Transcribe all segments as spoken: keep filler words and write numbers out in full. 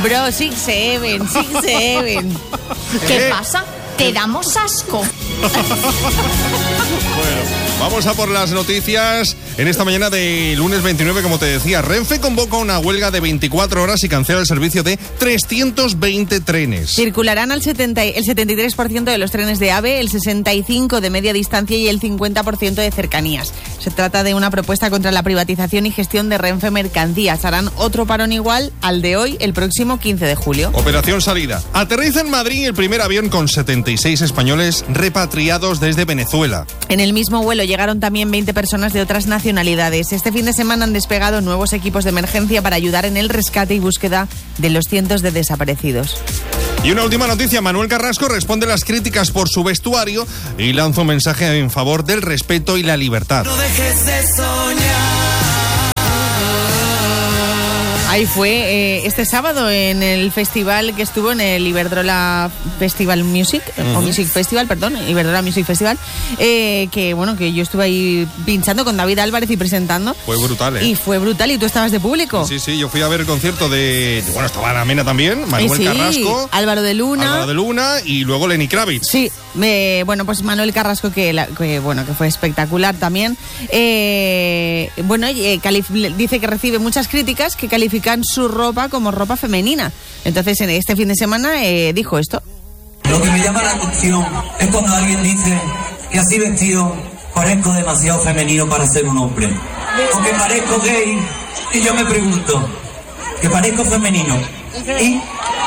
Bro, six seven, six seven. ¿Qué ¿Eh? pasa? Te damos asco. Bueno, vamos a por las noticias. En esta mañana de lunes veintinueve, como te decía, Renfe convoca una huelga de veinticuatro horas y cancela el servicio de trescientos veinte trenes. Circularán al setenta, el setenta y tres por ciento de los trenes de AVE, el sesenta y cinco por ciento de media distancia y el cincuenta por ciento de cercanías. Se trata de una propuesta contra la privatización y gestión de Renfe Mercancías. Harán otro parón igual al de hoy, el próximo quince de julio. Operación Salida. Aterriza en Madrid el primer avión con setenta y seis españoles repatriados desde Venezuela. En el mismo vuelo llegaron también veinte personas de otras nacionalidades. Este fin de semana han despegado nuevos equipos de emergencia para ayudar en el rescate y búsqueda de los cientos de desaparecidos. Y una última noticia, Manuel Carrasco responde las críticas por su vestuario y lanza un mensaje en favor del respeto y la libertad. No dejes de soñar. Ahí fue eh, este sábado en el festival que estuvo en el Iberdrola Festival Music, uh-huh. o Music Festival, perdón, Iberdrola Music Festival, eh, que bueno, que yo estuve ahí pinchando con David Álvarez y presentando. Fue brutal, ¿eh? Y fue brutal, y tú estabas de público. Sí, sí, yo fui a ver el concierto de, bueno, estaba la Mena también, Manuel sí, Carrasco. Álvaro de Luna. Álvaro de Luna y luego Lenny Kravitz. Sí, eh, bueno, pues Manuel Carrasco, que, la, que bueno, que fue espectacular también. Eh, bueno, eh, calif- dice que recibe muchas críticas que califican su ropa como ropa femenina. Entonces, en este fin de semana eh, dijo esto. Lo que me llama la atención es cuando alguien dice que así vestido parezco demasiado femenino para ser un hombre. O que parezco gay. Y yo me pregunto, que parezco femenino. ¿Y?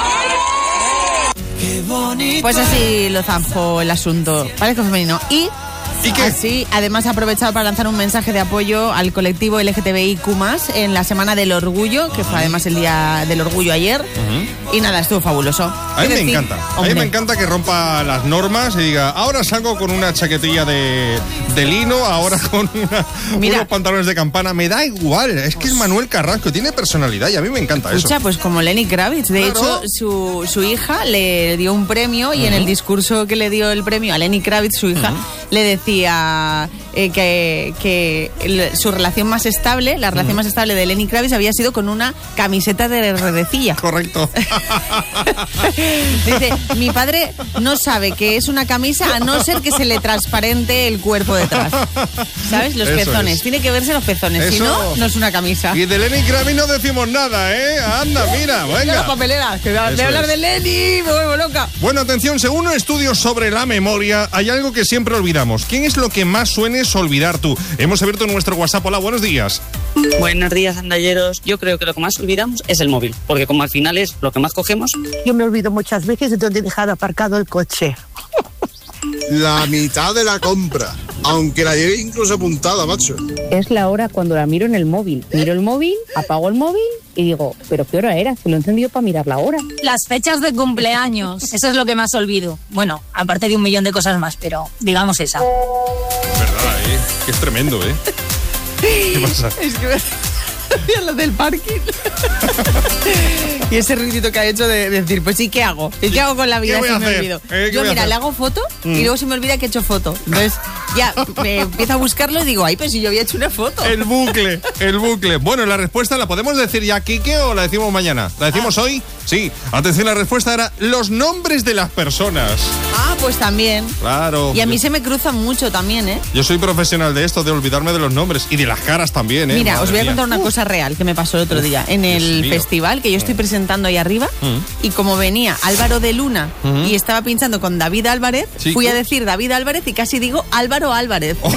Qué bonito. Pues así lo zanjó el asunto. Parezco femenino. Y... ¿Y qué? Así, además ha aprovechado para lanzar un mensaje de apoyo al colectivo L G T B I Q más, en la Semana del Orgullo, que fue además el Día del Orgullo ayer. Uh-huh. Y nada, estuvo fabuloso. A mí me decir? encanta. Hombre. A mí me encanta que rompa las normas y diga, ahora salgo con una chaquetilla de, de lino, ahora con una, Mira, unos pantalones de campana. Me da igual, es que es Manuel Carrasco, tiene personalidad y a mí me encanta Escucha, eso. Pues como Lenny Kravitz. De claro. hecho, su, su hija le dio un premio y uh-huh. en el discurso que le dio el premio a Lenny Kravitz, su hija, uh-huh. le decía eh, que, que el, su relación más estable, la relación uh-huh. más estable de Lenny Kravitz había sido con una camiseta de redecilla. Correcto. Dice, mi padre no sabe que es una camisa a no ser que se le transparente el cuerpo detrás. ¿Sabes? Los Eso pezones. Es. Tiene que verse los pezones. Eso. Si no, no es una camisa. Y de Lenny Kravitz no decimos nada, ¿eh? Anda, mira, venga. La papelera, que de hablar es. de Lenny me vuelvo loca. Bueno, atención, según un estudio sobre la memoria, hay algo que siempre olvidamos. ¿Quién es lo que más sueles olvidar tú? Hemos abierto nuestro WhatsApp. Hola, buenos días. Buenos días, andalleros. Yo creo que lo que más olvidamos es el móvil, porque como al final es lo que más cogemos. Yo me olvido muchas veces de dónde he dejado aparcado el coche. La mitad de la compra, aunque la lleve incluso apuntada, macho. Es la hora cuando la miro en el móvil. Miro el móvil, apago el móvil y digo, ¿pero qué hora era? Se lo he encendido para mirar la hora. Las fechas de cumpleaños, eso es lo que más olvido. Bueno, aparte de un millón de cosas más, pero digamos esa. Verdad, ¿eh? Que es tremendo, ¿eh? ¿Qué pasa? Es que... lo del parking. Y ese ruidito que ha hecho de decir, pues sí, ¿qué hago? ¿Y qué hago con la vida si me olvido? ¿Eh, Yo, mira, le hago foto mm. y luego se me olvida que he hecho foto. Entonces, ya, me empiezo a buscarlo y digo, ay, pues si yo había hecho una foto. El bucle, el bucle. Bueno, la respuesta la podemos decir ya, Quique, o la decimos mañana. ¿La decimos ah. hoy? Sí. Atención, la respuesta era los nombres de las personas. Ah, pues también. Claro. Y a mí se me cruzan mucho también, ¿eh? Yo soy profesional de esto, de olvidarme de los nombres y de las caras también, ¿eh? Mira, Madre os voy a mía. contar una cosa real que me pasó el otro día en el Dios festival, que yo estoy presentando ahí arriba, mm. y como venía Álvaro de Luna mm. y estaba pinchando con David Álvarez, ¿Sí? fui a decir David Álvarez y casi digo Álvaro Álvarez. Oh.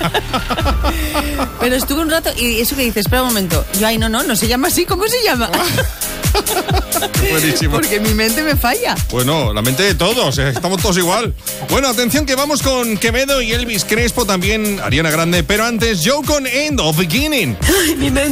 Pero estuve un rato y eso que dices, espera un momento, yo ay no, no, no se llama así, ¿cómo se llama? Buenísimo. Porque mi mente me falla. Bueno, la mente de todos, eh, estamos todos igual. Bueno, atención que vamos con Quevedo y Elvis Crespo, también Ariana Grande, pero antes Joe con End of Beginning. Ay, mi mente.